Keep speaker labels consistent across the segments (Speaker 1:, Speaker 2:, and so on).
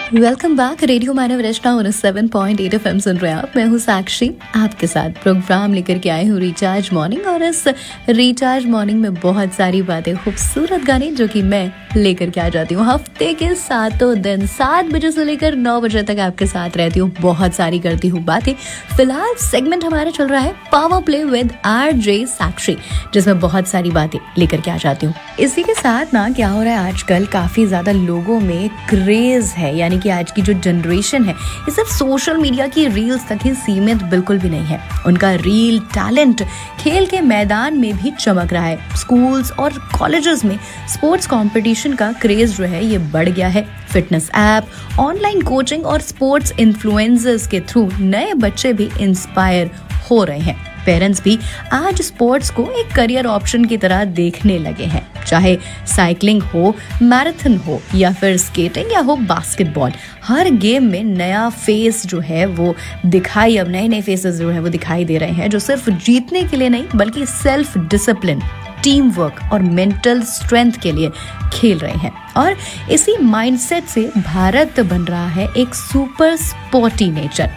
Speaker 1: Welcome back. Radio मानव रचना 7.8 FM सुन रहे हैं आप। मैं हूँ साक्षी, आपके साथ प्रोग्राम लेकर के आई हूँ रिचार्ज मॉर्निंग। और इस रिचार्ज मॉर्निंग में बहुत सारी बातें, खूबसूरत गाने जो कि मैं लेकर के आ जाती हूँ हफ्ते के 7 दिन, 7 बजे से लेकर 9 बजे तक आपके साथ रहती हूँ, बहुत सारी करती हूँ बातें। फिलहाल सेगमेंट हमारा चल रहा है पावर प्ले विद RJ साक्षी, जिसमें बहुत सारी बातें लेकर के आ जाती हूँ। इसी के साथ ना क्या हो रहा है आजकल, काफी ज्यादा लोगों में क्रेज है, यानी कि आज की जो जनरेशन है ये सिर्फ सोशल मीडिया की रील्स तक ही सीमित बिल्कुल भी नहीं है। उनका रील टैलेंट खेल के मैदान में भी चमक रहा है। स्कूल्स और कॉलेजेस में स्पोर्ट्स कंपटीशन का क्रेज जो है ये बढ़ गया है। फिटनेस ऐप, ऑनलाइन कोचिंग और स्पोर्ट्स इन्फ्लुएंसर्स के थ्रू नए बच्चे भी इंस्पायर हो रहे हैं। पेरेंट्स भी आज स्पोर्ट्स को एक करियर ऑप्शन की तरह देखने लगे हैं, चाहे साइकिलिंग हो, मैराथन हो या फिर स्केटिंग या हो बास्केटबॉल। हर गेम में नया फेस जो है वो दिखाई, अब नए नए फेसेस जो है वो दिखाई दे रहे हैं, जो सिर्फ जीतने के लिए नहीं बल्कि सेल्फ डिसिप्लिन, टीम वर्क और मेंटल स्ट्रेंथ के लिए खेल रहे हैं। और इसी माइंडसेट से भारत बन रहा है एक super sporty nation.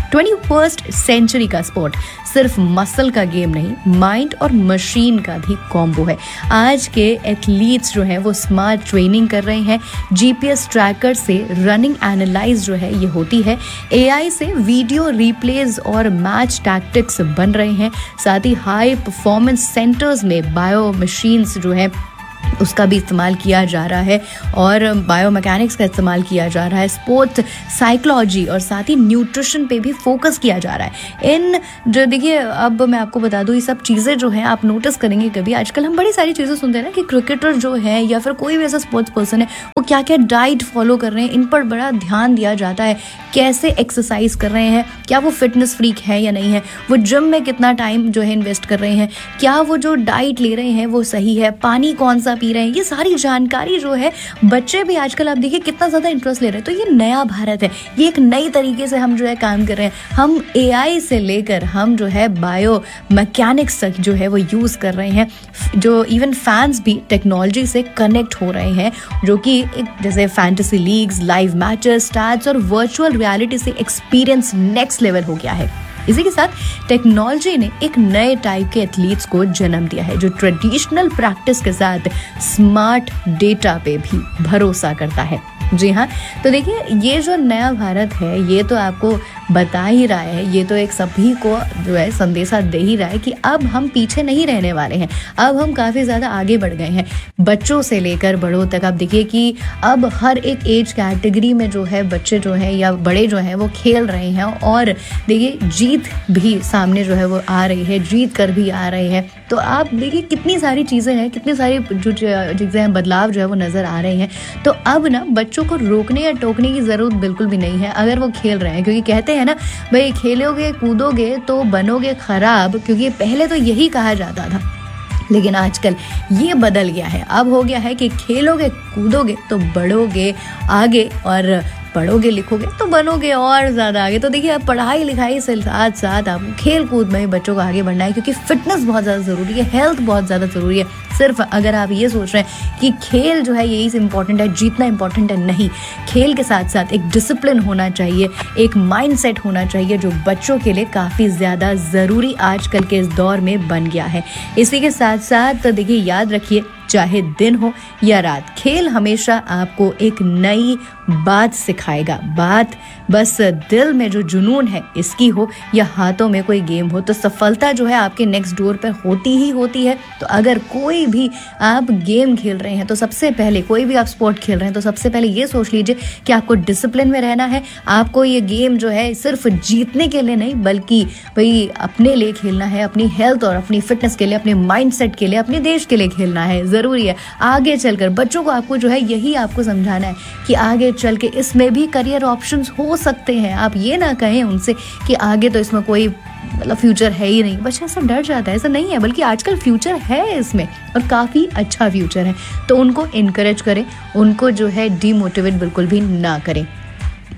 Speaker 1: 21st century का स्पोर्ट सिर्फ मसल का गेम नहीं, माइंड और मशीन का भी कॉम्बो है। आज के एथलीट्स जो हैं वो स्मार्ट ट्रेनिंग कर रहे हैं। GPS ट्रैकर से रनिंग एनालाइज जो है ये होती है। AI से वीडियो रिप्लेज और मैच टैक्टिक्स बन रहे हैं। साथ ही हाई परफॉर्मेंस सेंटर्स में बायो मशीन्स जो है उसका भी इस्तेमाल किया जा रहा है और बायोमैकेनिक्स का इस्तेमाल किया जा रहा है। स्पोर्ट्स साइकोलॉजी और साथ ही न्यूट्रिशन पे भी फोकस किया जा रहा है। इन जो देखिए, अब मैं आपको बता दूं, ये सब चीज़ें जो हैं आप नोटिस करेंगे कभी, आजकल हम बड़ी सारी चीज़ें सुनते हैं ना कि क्रिकेटर जो है या फिर कोई भी ऐसा स्पोर्ट्स पर्सन है वो क्या क्या डाइट फॉलो कर रहे हैं, इन पर बड़ा ध्यान दिया जाता है। कैसे एक्सरसाइज कर रहे हैं, क्या वो फिटनेस फ्रीक है या नहीं है, वो जिम में कितना टाइम जो है इन्वेस्ट कर रहे हैं, क्या वो जो डाइट ले रहे हैं वो सही है, पानी कौन सा पी रहे हैं, ये सारी जानकारी जो है बच्चे भी आजकल आप देखिए कितना ज्यादा इंटरेस्ट ले रहे हैं। तो ये नया भारत है, ये एक नई तरीके से हम जो है काम कर रहे हैं। हम AI से लेकर हम जो है बायो मैकेनिक्स तक जो है वो यूज कर रहे हैं। जो इवन फैंस भी टेक्नोलॉजी से कनेक्ट हो रहे हैं, जो कि जैसे fantasy leagues, live matches, stats और वर्चुअल रियलिटी से एक्सपीरियंस नेक्स्ट लेवल हो गया है। इसी के साथ टेक्नोलॉजी ने एक नए टाइप के एथलीट्स को जन्म दिया है, जो ट्रेडिशनल प्रैक्टिस के साथ स्मार्ट डेटा पे भी भरोसा करता है। जी हाँ, तो देखिए ये जो नया भारत है ये तो आपको बता ही रहा है, ये तो एक सभी को जो है संदेशा दे ही रहा है कि अब हम पीछे नहीं रहने वाले हैं, अब हम काफ़ी ज़्यादा आगे बढ़ गए हैं। बच्चों से लेकर बड़ों तक आप देखिए कि अब हर एक एज कैटेगरी में जो है बच्चे जो हैं या बड़े जो हैं वो खेल रहे हैं। और देखिए जीत भी सामने जो है वो आ रही है, जीत कर भी आ रहे हैं। तो आप देखिए कितनी सारी चीज़ें हैं, कितनी सारी जो चीज़ें हैं, बदलाव जो है वो नज़र आ रहे हैं। तो अब ना बच्चों को रोकने या टोकने की ज़रूरत बिल्कुल भी नहीं है अगर वो खेल रहे हैं, क्योंकि कहते हैं ना भाई खेलोगे कूदोगे तो बनोगे खराब, क्योंकि पहले तो यही कहा जाता था। लेकिन आजकल ये बदल गया है, अब हो गया है कि खेलोगे कूदोगे तो बढ़ोगे आगे, और पढ़ोगे लिखोगे तो बनोगे और ज़्यादा आगे। तो देखिए अब पढ़ाई लिखाई से साथ साथ आपको खेल कूद में भी बच्चों को आगे बढ़ना है, क्योंकि फिटनेस बहुत ज़्यादा ज़रूरी है, हेल्थ बहुत ज़्यादा ज़रूरी है। सिर्फ अगर आप ये सोच रहे हैं कि खेल जो है यही से इम्पॉर्टेंट है, जीतना इम्पॉर्टेंट है, नहीं। खेल के साथ साथ एक डिसिप्लिन होना चाहिए, एक माइंडसेट होना चाहिए, जो बच्चों के लिए काफ़ी ज़्यादा ज़रूरी आजकल के इस दौर में बन गया है। इसी के साथ साथ देखिए याद रखिए, चाहे दिन हो या रात, खेल हमेशा आपको एक नई बात सिखाएगा। बात बस दिल में जो जुनून है इसकी हो या हाथों में कोई गेम हो, तो सफलता जो है आपके नेक्स्ट डोर पर होती ही होती है। तो अगर कोई भी आप गेम खेल रहे हैं तो सबसे पहले, कोई भी आप स्पोर्ट खेल रहे हैं तो सबसे पहले ये सोच लीजिए कि आपको डिसिप्लिन में रहना है। आपको ये गेम जो है सिर्फ जीतने के लिए नहीं बल्कि भाई अपने लिए खेलना है, अपनी हेल्थ और अपनी फिटनेस के लिए, अपने माइंडसेट के लिए, अपने देश के लिए खेलना है। ज़रूरी है आगे चलकर बच्चों को आपको जो है यही आपको समझाना है कि आगे चल के इसमें भी करियर ऑप्शंस हो सकते हैं। आप ये ना कहें उनसे कि आगे तो इसमें कोई मतलब फ्यूचर है ही नहीं। बच्चा ऐसा डर जाता है, ऐसा नहीं है, बल्कि आजकल फ्यूचर है इसमें और काफ़ी अच्छा फ्यूचर है। तो उनको इनकरेज करें, उनको जो है डीमोटिवेट बिल्कुल भी ना करें।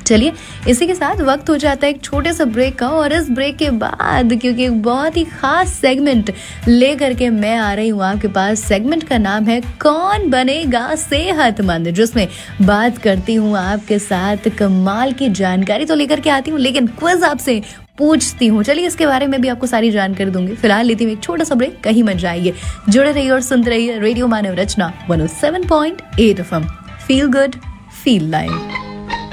Speaker 1: चलिए इसी के साथ वक्त हो जाता है एक छोटे से ब्रेक का, और इस ब्रेक के बाद क्योंकि एक बहुत ही खास सेगमेंट लेकर के मैं आ रही हूँ आपके पास। सेगमेंट का नाम है कौन बनेगा सेहतमंद, जिसमें बात करती हूँ आपके साथ कमाल की जानकारी तो लेकर के आती हूँ, लेकिन क्विज आपसे पूछती हूँ। चलिए इसके बारे में भी आपको सारी जानकारी दूंगी। फिलहाल लेती हूँ एक छोटा सा ब्रेक, कहीं मत जाइए, जुड़े रहिए और सुनते रहिए रेडियो मानव रचना 107.8 FM। Feel good, feel live.